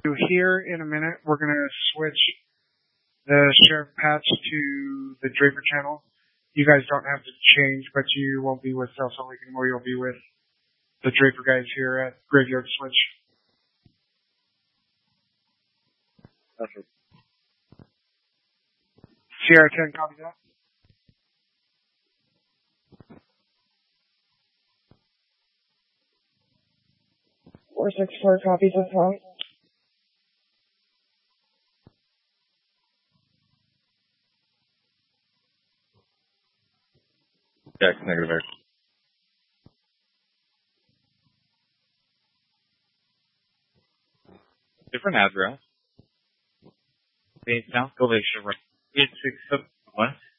Here in a minute, we're going to switch the Sheriff patch to the Draper channel. You guys don't have to change, but you won't be with South Salt Lake anymore. You'll be with the Draper guys here at Graveyard Switch. Perfect. Sierra 10, copy that. (464) copies of phone. Jax, negative air. Different address. Base South Glacier, right? 867 West.